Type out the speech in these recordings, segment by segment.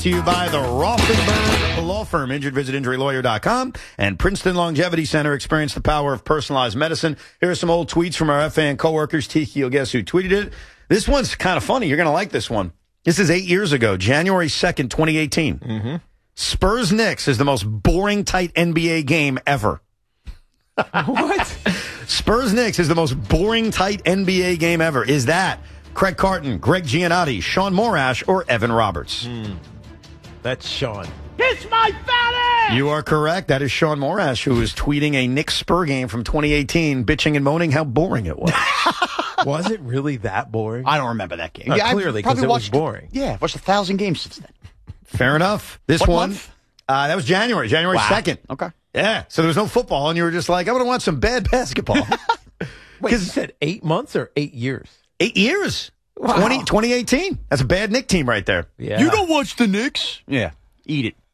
to you by the Rothenberg Law Firm, injuredvisitinjurylawyer.com, and Princeton Longevity Center. Experience the power of personalized medicine. Here are some old tweets from our FAN coworkers. Tiki, you'll guess who tweeted it. This one's kind of funny. You're going to like this one. This is 8 years ago, January 2nd, 2018. Mm-hmm. Spurs-Knicks is the most boring, tight NBA game ever. What? Spurs-Knicks is the most boring, tight NBA game ever. Is that Craig Carton, Greg Giannotti, Sean Morash, or Evan Roberts? That's Sean. Kiss my fatty! You are correct. That is Sean Morash, who was tweeting a Knicks-Spur game from 2018, bitching and moaning how boring it was. Was it really that boring? I don't remember that game. Clearly, because it was boring. I've watched 1,000 games since then. Fair enough. This What one, month? That was January 2nd. Okay. Yeah, so there was no football, and you were just like, I want to watch some bad basketball. Wait, you said 8 months or 8 years? 8 years. Wow. 2018. That's a bad Knick team right there. Yeah. You don't watch the Knicks? Yeah. Eat it.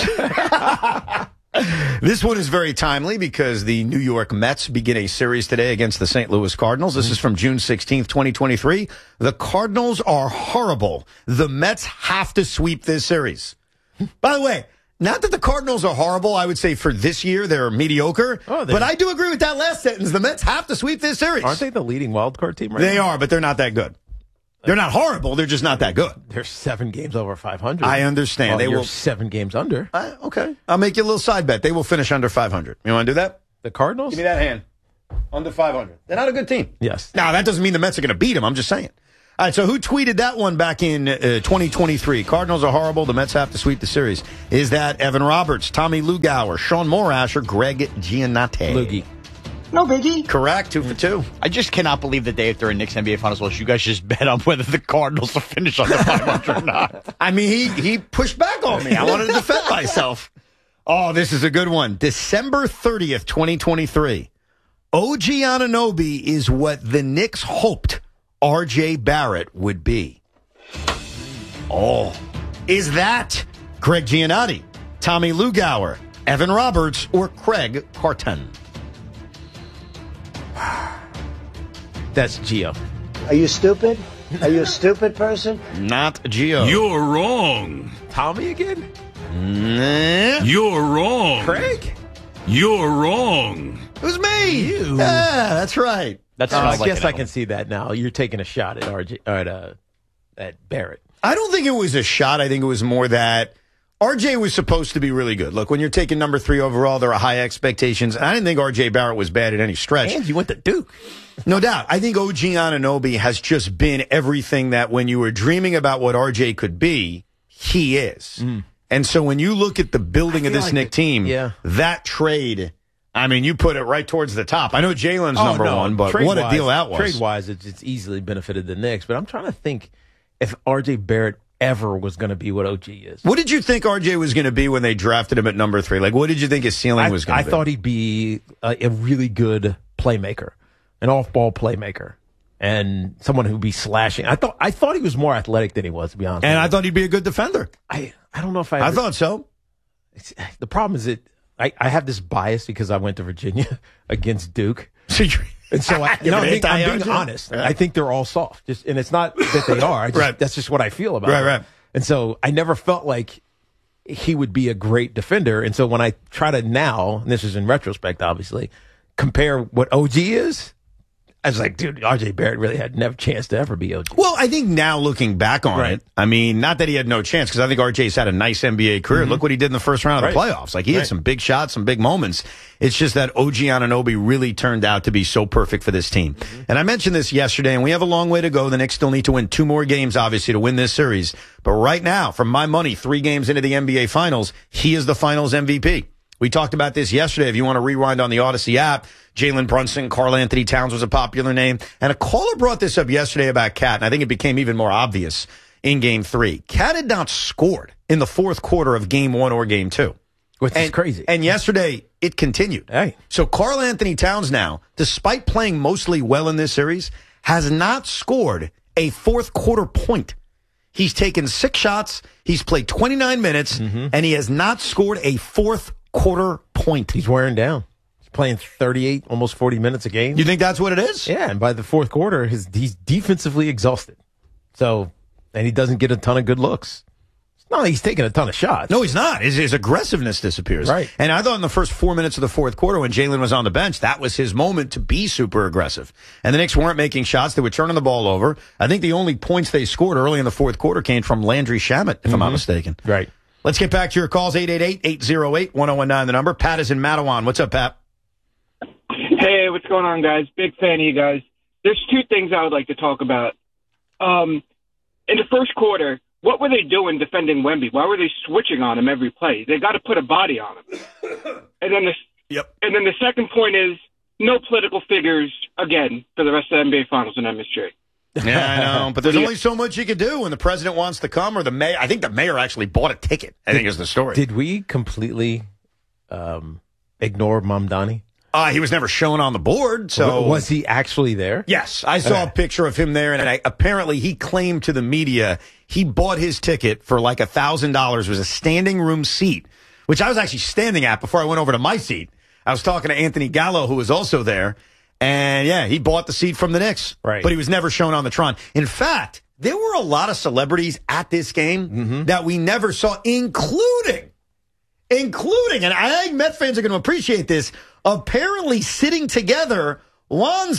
This one is very timely because the New York Mets begin a series today against the St. Louis Cardinals. This is from June 16th, 2023. The Cardinals are horrible. The Mets have to sweep this series. By the way, not that the Cardinals are horrible. I would say for this year, they're mediocre. But I do agree with that last sentence. The Mets have to sweep this series. Aren't they the leading wild card team right They now? are, but they're not that good. They're not horrible. They're just not that good. They're 7 games over 500. I understand. Well, They you're will 7 games under. Okay. I'll make you a little side bet. They will finish under 500. You want to do that? The Cardinals? Give me that hand. Under 500. They're not a good team. Yes. Now, that doesn't mean the Mets are going to beat them. I'm just saying. All right, so who tweeted that one back in 2023? Cardinals are horrible. The Mets have to sweep the series. Is that Evan Roberts, Tommy Lugauer, Sean Morash, or Greg Giannotti? Loogie. No biggie. Correct. 2 for 2. I just cannot believe that day after a Knicks NBA Finals loss, you guys just bet on whether the Cardinals will finish under 500 or not. I mean, he pushed back on me. I wanted to defend myself. Oh, this is a good one. December 30th, 2023. OG Anunoby is what the Knicks hoped R.J. Barrett would be. Oh. Is that Greg Giannotti, Tommy Lugauer, Evan Roberts, or Craig Carton? That's Gio. Are you stupid? Are you a stupid person? Not Gio. You're wrong. Tommy again? Nah. You're wrong. Craig? You're wrong. It was me. You. Yeah, that's right. That I sounds like guess an I L. can see that now. You're taking a shot at RJ or at Barrett. I don't think it was a shot. I think it was more that RJ was supposed to be really good. Look, when you're taking number 3 overall, there are high expectations. And I didn't think RJ Barrett was bad at any stretch. And you went to Duke. No doubt. I think OG Anunoby has just been everything that when you were dreaming about what RJ could be, he is. And so when you look at the building of feel this like Knick team, that trade, I mean, you put it right towards the top. I know Jalen's number 1, but what a deal that was. Trade-wise, it's easily benefited the Knicks. But I'm trying to think if RJ Barrett ever was going to be what OG is. What did you think RJ was going to be when they drafted him at number 3? Like, what did you think his ceiling was going to be? I thought he'd be a really good playmaker, an off-ball playmaker, and someone who'd be slashing. I thought he was more athletic than he was, to be honest. And I thought he'd be a good defender. I don't know if I thought so. The problem is that I have this bias because I went to Virginia against Duke. And so I'm being honest. Yeah. I think they're all soft. And it's not that they are. That's just what I feel about them. Right. And so I never felt like he would be a great defender. And so when I try to now, and this is in retrospect, obviously, compare what OG is, I was like, dude, RJ Barrett really had never chance to ever be OG. Well, I think now looking back on it, I mean, not that he had no chance, because I think RJ's had a nice NBA career. Look what he did in the first round of the playoffs. Like, he had some big shots, some big moments. It's just that OG Anunoby really turned out to be so perfect for this team. And I mentioned this yesterday, and we have a long way to go. The Knicks still need to win 2 more games, obviously, to win this series. But right now, for my money, 3 games into the NBA Finals, he is the Finals MVP. We talked about this yesterday. If you want to rewind on the Odyssey app, Jalen Brunson, Karl Anthony Towns was a popular name. And a caller brought this up yesterday about Cat, and I think it became even more obvious in Game 3. Cat had not scored in the fourth quarter of Game 1 or Game 2. Which is crazy. And yesterday, it continued. Hey. So Karl Anthony Towns now, despite playing mostly well in this series, has not scored a fourth quarter point. He's taken 6 shots, he's played 29 minutes, and he has not scored a fourth quarter point. He's wearing down. He's playing 38, almost 40 minutes a game. You think that's what it is? Yeah, and by the fourth quarter, he's defensively exhausted. So, and he doesn't get a ton of good looks. It's No, he's taking a ton of shots. No, he's not. His aggressiveness disappears. Right. And I thought in the first 4 minutes of the fourth quarter when Jalen was on the bench, that was his moment to be super aggressive. And the Knicks weren't making shots. They were turning the ball over. I think the only points they scored early in the fourth quarter came from Landry Shamet, if I'm not mistaken. Right. Let's get back to your calls. 888-808-1019, the number. Pat is in Matawan. What's up, Pat? Hey, what's going on, guys? Big fan of you guys. There's two things I would like to talk about. In the first quarter, what were they doing defending Wemby? Why were they switching on him every play? They got to put a body on him. And then the second point is no political figures again for the rest of the NBA Finals in MSG. Yeah, I know, but there's only so much you can do when the president wants to come or the mayor. I think the mayor actually bought a ticket, I think is the story. Did we completely ignore Mamdani? He was never shown on the board, so... Was he actually there? Yes, I saw a picture of him there, and apparently he claimed to the media he bought his ticket for like $1,000. It was a standing room seat, which I was actually standing at before I went over to my seat. I was talking to Anthony Gallo, who was also there, and yeah, he bought the seat from the Knicks. Right. But he was never shown on the Tron. In fact, there were a lot of celebrities at this game that we never saw, including, and I think Met fans are going to appreciate this, apparently sitting together, Juan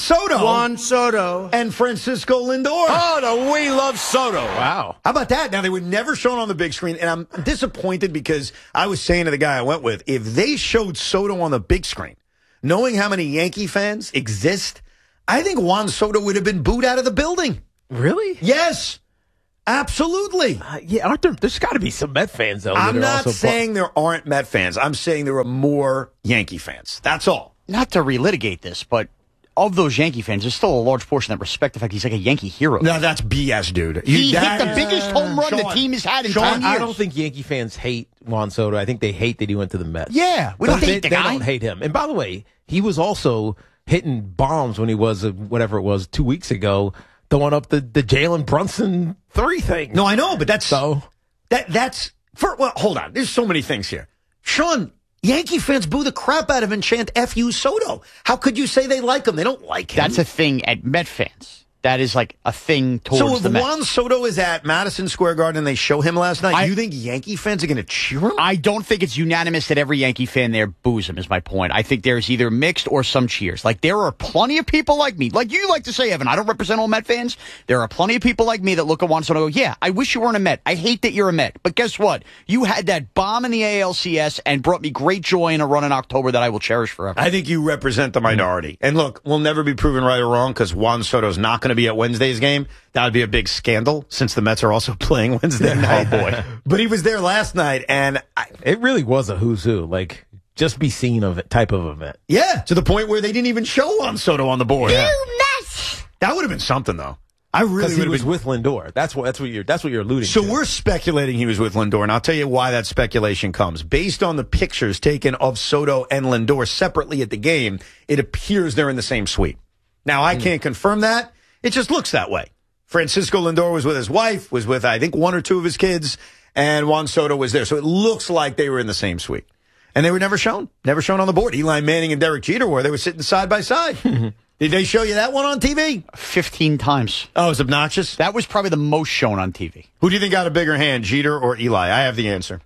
Soto and Francisco Lindor. Oh, we love Soto. Wow. How about that? Now, they were never shown on the big screen, and I'm disappointed because I was saying to the guy I went with, if they showed Soto on the big screen, knowing how many Yankee fans exist, I think Juan Soto would have been booed out of the building. Really? Yes. Absolutely. Yeah, Arthur, there's got to be some Met fans, though. I'm not saying there aren't Met fans. I'm saying there are more Yankee fans. That's all. Not to relitigate this, but of those Yankee fans, there's still a large portion that respect the fact he's like a Yankee hero. No, that's BS, dude. He hit the biggest home run the team has had in 10 years. I don't think Yankee fans hate Juan Soto. I think they hate that he went to the Mets. Yeah, we don't hate the guy. They don't hate him. And by the way, he was also hitting bombs when he was, whatever it was, 2 weeks ago, throwing up the Jalen Brunson 3 thing. No, I know, but that's so. That's well, hold on. There's so many things here. Sean, Yankee fans boo the crap out of him and chant F you Soto. How could you say they like him? They don't like him. That's a thing at Met fans. That is like a thing towards the Mets. So if Juan Soto is at Madison Square Garden and they show him last night, you think Yankee fans are going to cheer him? I don't think it's unanimous that every Yankee fan there boos him, is my point. I think there's either mixed or some cheers. Like, there are plenty of people like me. Like you like to say, Evan, I don't represent all Met fans. There are plenty of people like me that look at Juan Soto and go, yeah, I wish you weren't a Met. I hate that you're a Met. But guess what? You had that bomb in the ALCS and brought me great joy in a run in October that I will cherish forever. I think you represent the minority. And look, we'll never be proven right or wrong because Juan Soto's not going to be at Wednesday's game. That would be a big scandal since the Mets are also playing Wednesday night. Oh, boy. But he was there last night, and it really was a who's who. Like, just be seen of it type of event. Yeah, to the point where they didn't even show Juan Soto on the board. You nuts! That would have been something, though. I really because he was with Lindor. That's what you're alluding to. So we're speculating he was with Lindor, and I'll tell you why that speculation comes. Based on the pictures taken of Soto and Lindor separately at the game, it appears they're in the same suite. Now, I can't confirm that. It just looks that way. Francisco Lindor was with his wife, was with, I think, 1 or 2 of his kids, and Juan Soto was there. So it looks like they were in the same suite. And they were never shown on the board. Eli Manning and Derek Jeter were. They were sitting side by side. Did they show you that one on TV? 15 times. Oh, it was obnoxious? That was probably the most shown on TV. Who do you think got a bigger hand, Jeter or Eli? I have the answer.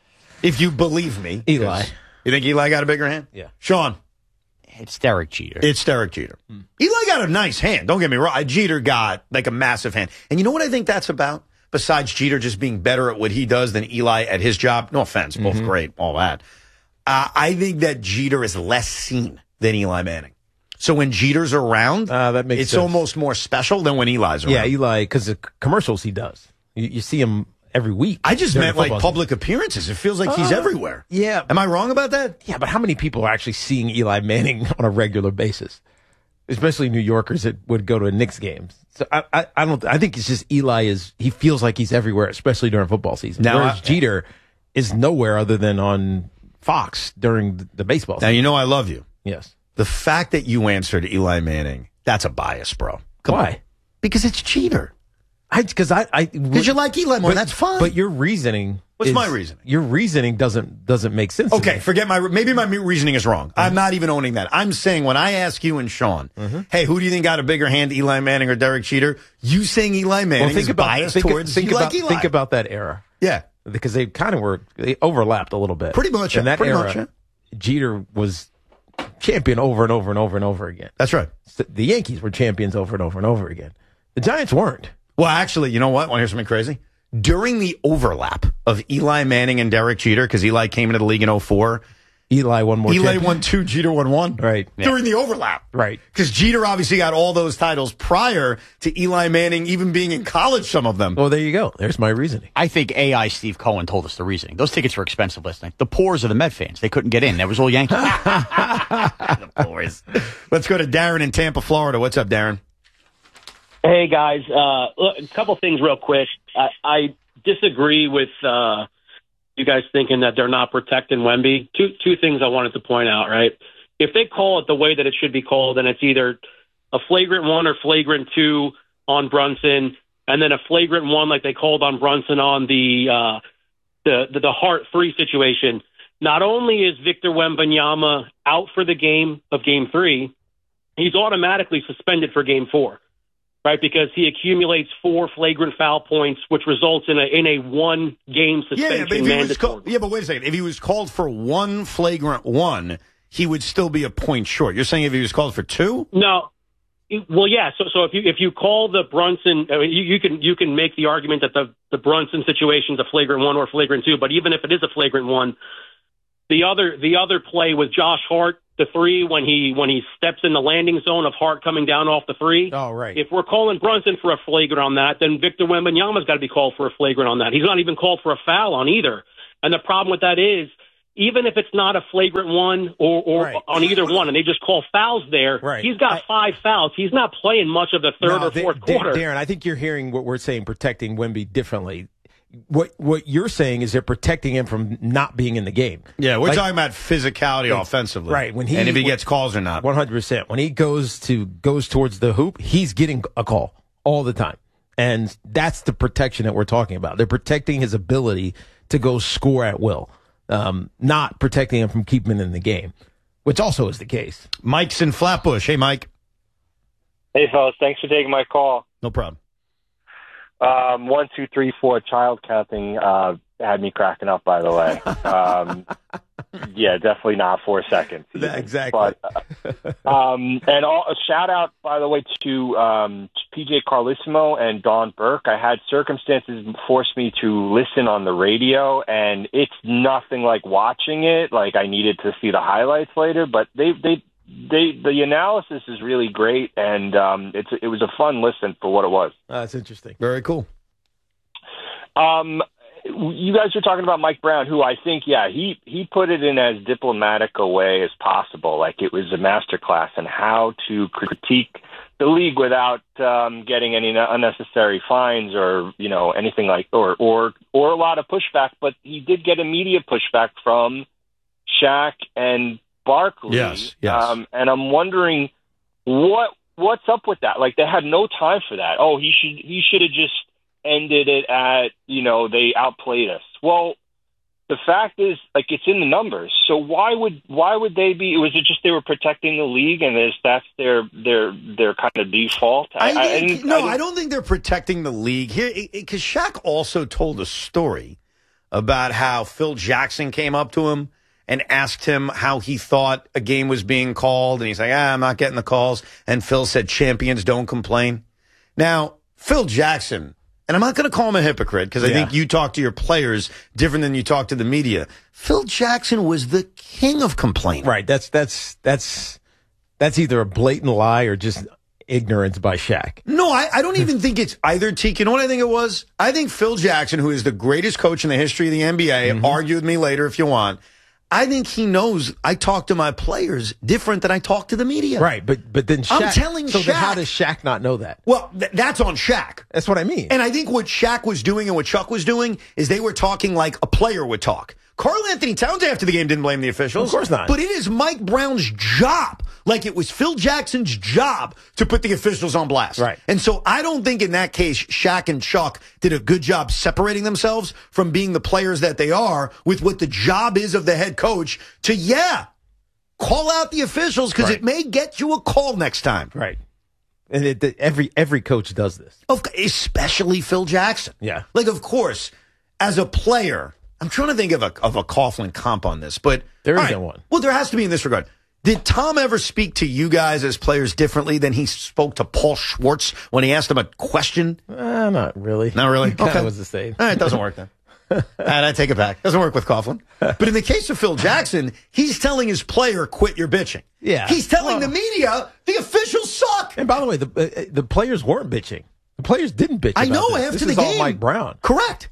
If you believe me. Eli. You think Eli got a bigger hand? Yeah. Sean? It's Derek Jeter. It's Derek Jeter. Eli got a nice hand. Don't get me wrong. Jeter got like a massive hand. And you know what I think that's about? Besides Jeter just being better at what he does than Eli at his job. No offense. Both great. All that. I think that Jeter is less seen than Eli Manning. So when Jeter's around, that makes it's sense. almost more special than when Eli's around. Yeah, Eli, because the commercials he does. You see him every week. I just meant like public appearances. It feels like he's everywhere. Yeah. Am I wrong about that? Yeah, but how many people are actually seeing Eli Manning on a regular basis? Especially New Yorkers that would go to Knicks games. So I think it's just he feels like he's everywhere, especially during football season. Now, whereas Jeter is nowhere other than on Fox during the baseball season. Now, you know I love you. Yes. The fact that you answered Eli Manning, that's a bias, bro. Why? Because it's Jeter. Because you like Eli more. That's fine. But your reasoning. What's my reasoning? Your reasoning doesn't make sense. Okay, forget maybe my reasoning is wrong. I'm not even owning that. I'm saying when I ask you and Sean, hey, who do you think got a bigger hand, Eli Manning or Derek Jeter? You saying Eli Manning is biased towards you like Eli. Think about that era. Yeah. because they overlapped a little bit. Pretty much. In that era, yeah. Jeter was champion over and over and over and over again. That's right. The Yankees were champions over and over and over again. The Giants weren't. Well, actually, you know what? Want to hear something crazy? During the overlap of Eli Manning and Derek Jeter, because Eli came into the league in 2004. Eli won more. Eli won 2, Jeter won 1. Right. Yeah. During the overlap. Right. Because Jeter obviously got all those titles prior to Eli Manning even being in college, some of them. Well, there you go. There's my reasoning. I think AI Steve Cohen told us the reasoning. Those tickets were expensive last night. The poors are the Met fans. They couldn't get in. That was all Yankees. The poors. Let's go to Darren in Tampa, Florida. What's up, Darren? Hey, guys. Look, a couple things real quick. I disagree with you guys thinking that they're not protecting Wemby. Two things I wanted to point out, right? If they call it the way that it should be called, and it's either a flagrant 1 or flagrant 2 on Brunson, and then a flagrant 1 like they called on Brunson on the Hart 3 situation, not only is Victor Wembanyama out for the game of Game 3, he's automatically suspended for Game 4. Right, because he accumulates 4 flagrant foul points, which results in a 1-game suspension. But wait a second. If he was called for 1 flagrant 1, he would still be a point short. You're saying if he was called for 2? No. Well, yeah. So if you call the Brunson, you can make the argument that the Brunson situation is a flagrant 1 or flagrant 2. But even if it is a flagrant 1, the other play with Josh Hart, the 3 when he steps in the landing zone of Hart coming down off the 3. Oh, right. If we're calling Brunson for a flagrant on that, then Victor Wembanyama's got to be called for a flagrant on that. He's not even called for a foul on either. And the problem with that is, even if it's not a flagrant 1 or right. on either one, and they just call fouls there, right. He's got 5 fouls. He's not playing much of the third or fourth quarter. Darren, I think you're hearing what we're saying, protecting Wemby differently. What you're saying is they're protecting him from not being in the game. Yeah, we're talking about physicality offensively. Right. And if he gets calls or not. 100%. When he goes towards the hoop, he's getting a call all the time. And that's the protection that we're talking about. They're protecting his ability to go score at will, not protecting him from keeping him in the game, which also is the case. Mike's in Flatbush. Hey, Mike. Hey, fellas. Thanks for taking my call. No problem. 1, 2, 3, 4 child counting had me cracking up, by the way. Yeah, definitely not 4 seconds. Exactly. But, a shout out, by the way, to PJ Carlissimo and Don Burke. I had circumstances force me to listen on the radio, and it's nothing like watching it. Like, I needed to see the highlights later, but the analysis is really great, and it was a fun listen for what it was. That's interesting. Very cool. You guys were talking about Mike Brown, who I think, he put it in as diplomatic a way as possible. Like, it was a masterclass in how to critique the league without getting any unnecessary fines or anything like or a lot of pushback. But he did get immediate pushback from Shaq and Barkley. Yes. And I'm wondering what's up with that. Like, they had no time for that. Oh, he should have just ended it at, they outplayed us. Well, the fact is, like, it's in the numbers. So why would they be? Was it just they were protecting the league and that's their kind of default? I don't think they're protecting the league here, because Shaq also told a story about how Phil Jackson came up to him and asked him how he thought a game was being called. And he's like, I'm not getting the calls. And Phil said, champions don't complain. Now, Phil Jackson, and I'm not going to call him a hypocrite because I think you talk to your players different than you talk to the media. Phil Jackson was the king of complaining. Right. That's either a blatant lie or just ignorance by Shaq. No, I don't even think it's either, Teak. You know what I think it was? I think Phil Jackson, who is the greatest coach in the history of the NBA, argue with me later if you want, I think he knows I talk to my players different than I talk to the media. Right, but then Shaq... I'm telling so Shaq... then how does Shaq not know that? Well, that's on Shaq. That's what I mean. And I think what Shaq was doing and what Chuck was doing is they were talking like a player would talk. Karl Anthony Towns after the game didn't blame the officials. Of course not. But it is Mike Brown's job, like it was Phil Jackson's job, to put the officials on blast. Right. And so I don't think in that case Shaq and Chuck did a good job separating themselves from being the players that they are with what the job is of the head coach to, call out the officials because it may get you a call next time. Right. And every coach does this. Especially Phil Jackson. Yeah. Like, of course, as a player, I'm trying to think of a Coughlin comp on this, but there isn't one. Well, there has to be in this regard. Did Tom ever speak to you guys as players differently than he spoke to Paul Schwartz when he asked him a question? Not really. Not really? Okay. It was the same. All right, it doesn't work then. I take it back. Doesn't work with Coughlin. But in the case of Phil Jackson, he's telling his player, quit your bitching. Yeah. He's telling the media, the officials suck. And by the way, the players weren't bitching. The players didn't bitch. I know, this. after this the is game. All Mike Brown. Correct.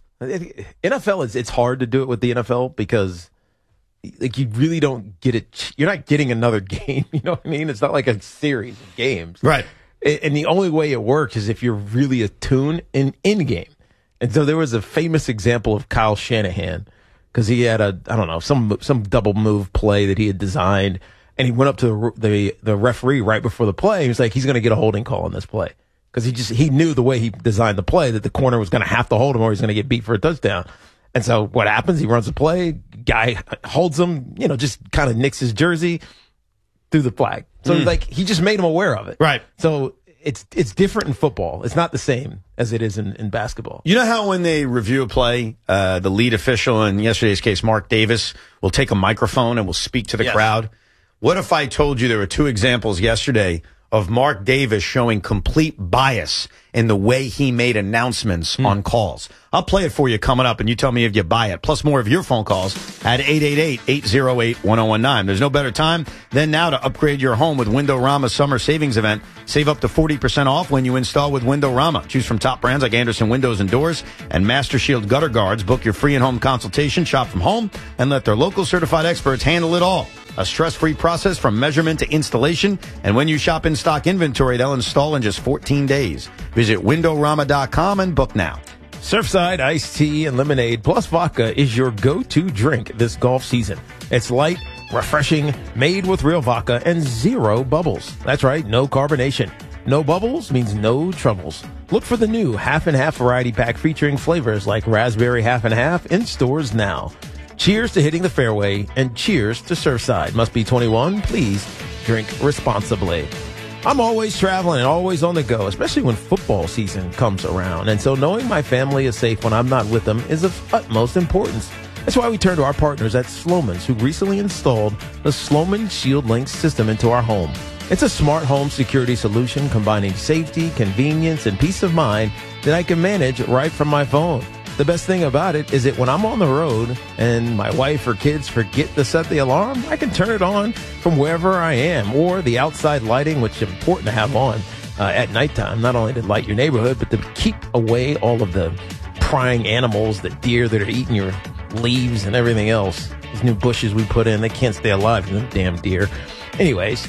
NFL it's hard to do it with the NFL because like you really don't get it. You're not getting another game. You know what I mean? It's not like a series of games. Right. And the only way it works is if you're really attuned in game. And so there was a famous example of Kyle Shanahan because he had some double move play that he had designed, and he went up to the referee right before the play. He was like, he's going to get a holding call on this play because he knew the way he designed the play that the corner was going to have to hold him or he's going to get beat for a touchdown. And so what happens? He runs the play, guy holds him, just kind of nicks his jersey through the flag. So he just made him aware of it. Right. So it's different in football. It's not the same as it is in basketball. You know how when they review a play, the lead official, in yesterday's case, Mark Davis, will take a microphone and will speak to the crowd? What if I told you there were two examples yesterday of Mark Davis showing complete bias in the way he made announcements on calls? I'll play it for you coming up, and you tell me if you buy it. Plus more of your phone calls at 888-808-1019. There's no better time than now to upgrade your home with Windorama Summer Savings Event. Save up to 40% off when you install with Windorama. Choose from top brands like Anderson Windows and Doors and Master Shield Gutter Guards. Book your free in-home consultation, shop from home, and let their local certified experts handle it all. A stress-free process from measurement to installation. And when you shop in stock inventory, they'll install in just 14 days. Visit Windorama.com and book now. Surfside iced tea and lemonade plus vodka is your go-to drink this golf season. It's light, refreshing, made with real vodka and zero bubbles. That's right, no carbonation. No bubbles means no troubles. Look for the new half and half variety pack featuring flavors like raspberry half and half in stores now. Cheers to hitting the fairway and cheers to Surfside. Must be 21. Please drink responsibly. I'm always traveling and always on the go, especially when football season comes around. And so knowing my family is safe when I'm not with them is of utmost importance. That's why we turn to our partners at Slomin's, who recently installed the Slomin Shield Link system into our home. It's a smart home security solution combining safety, convenience, and peace of mind that I can manage right from my phone. The best thing about it is that when I'm on the road and my wife or kids forget to set the alarm, I can turn it on from wherever I am, or the outside lighting, which is important to have on at nighttime, not only to light your neighborhood, but to keep away all of the prying animals, the deer that are eating your leaves and everything else. These new bushes we put in, they can't stay alive, them damn deer. Anyways,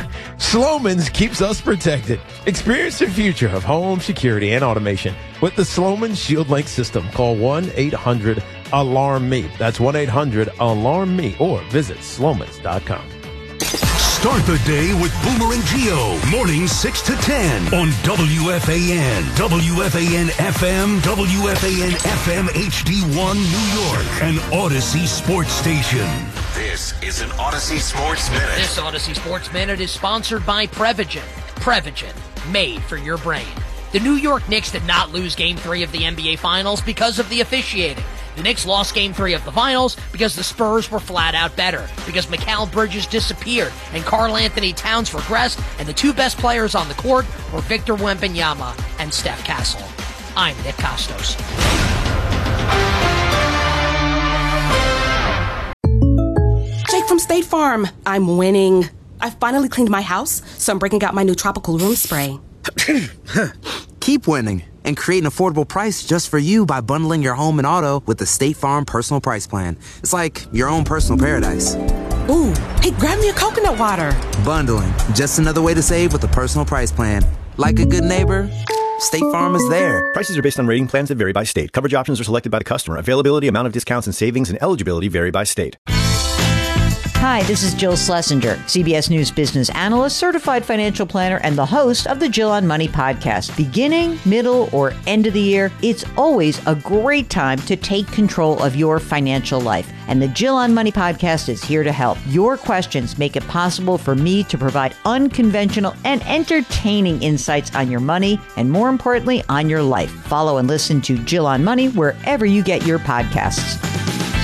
Slomin's keeps us protected. Experience the future of home security and automation with the Slomin Shield Link system. Call 1-800-ALARM-ME. That's 1-800-ALARM-ME or visit Slomans.com. Start the day with Boomer and Geo. Mornings 6 to 10 on WFAN. WFAN FM, WFAN FM HD1 New York, an Odyssey sports station. This is an Odyssey Sports Minute. This Odyssey Sports Minute is sponsored by Prevagen. Prevagen, made for your brain. The New York Knicks did not lose Game 3 of the NBA Finals because of the officiating. The Knicks lost Game 3 of the Finals because the Spurs were flat out better, because Mikal Bridges disappeared and Karl Anthony Towns regressed, and the two best players on the court were Victor Wembanyama and Steph Castle. I'm Nick Costos. Jake from State Farm. I'm winning. I finally cleaned my house, so I'm breaking out my new tropical room spray. Keep winning and create an affordable price just for you by bundling your home and auto with the State Farm Personal Price Plan. It's like your own personal paradise. Ooh, hey, grab me a coconut water. Bundling, just another way to save with the Personal Price Plan. Like a good neighbor, State Farm is there. Prices are based on rating plans that vary by state. Coverage options are selected by the customer. Availability, amount of discounts and savings, and eligibility vary by state. Hi, this is Jill Schlesinger, CBS News business analyst, certified financial planner, and the host of the Jill on Money podcast. Beginning, middle, or end of the year, it's always a great time to take control of your financial life. And the Jill on Money podcast is here to help. Your questions make it possible for me to provide unconventional and entertaining insights on your money and, more importantly, on your life. Follow and listen to Jill on Money wherever you get your podcasts.